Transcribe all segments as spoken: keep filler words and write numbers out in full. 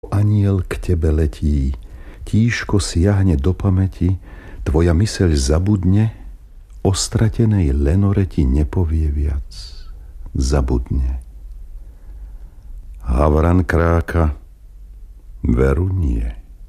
Aniel k tebe letí, tížko siahne do pamäti, tvoja myseľ zabudne, o stratenej Lenore ti nepovie viac, zabudne. Havran kráka, veru nie.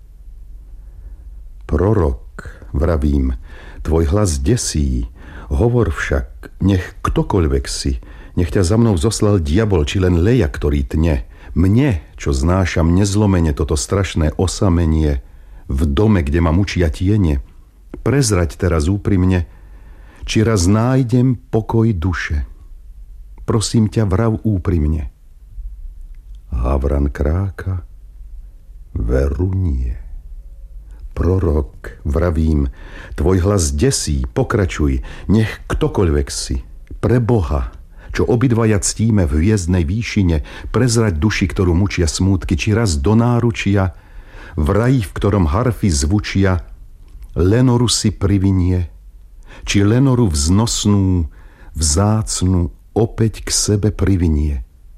Prorok, vravím, tvoj hlas desí, hovor však, nech ktokoľvek si, nech ťa za mnou zoslal diabol, či len Leja, ktorý tne. Mne, čo znášam nezlomene toto strašné osamenie, v dome, kde ma mučia tiene, prezrať teraz úprimne, či raz nájdem pokoj duše. Prosím ťa, vrav úprimne. Havran kráka, veru nie. Prorok, vravím, tvoj hlas desí, pokračuj, nech ktokoľvek si, pre Boha, čo obidvaja ctíme v hviezdnej výšine, prezrať duši, ktorú mučia smútky, či raz do náručia, v raji, v ktorom harfy zvučia, Lenoru si privinie, či Lenoru vznosnú, vzácnu opäť k sebe privinie.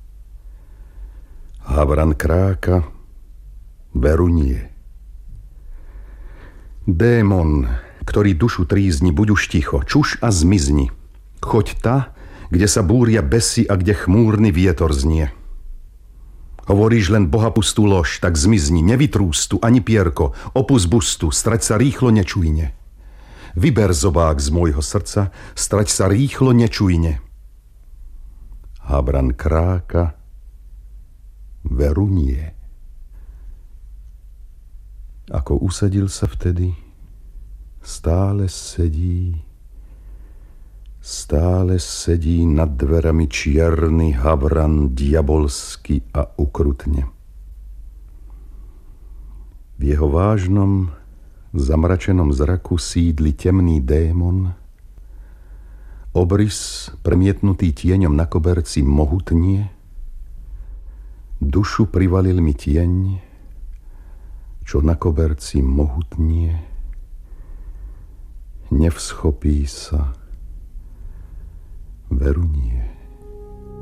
Havran kráka, veru nie. Démon, ktorý dušu trízni, buď už ticho, čuš a zmizni. Choď ta, kde sa búria besy a kde chmúrny vietor znie. Hovoríš len bohapustú lož, tak zmizni, nevytrústu ani pierko, opus bustu, strať sa rýchlo nečujne. Vyber zobák z môjho srdca, strať sa rýchlo nečujne. Havran kráka, veru nie. Ako usadil sa vtedy, stále sedí, stále sedí nad dverami čierny havran diabolsky a ukrutne. V jeho vážnom, zamračenom zraku sídli temný démon, obrys premietnutý tieňom na koberci mohutnie, dušu privalil mi tieň, čo na koberci mohutnie, nevschopí sa, veru nie.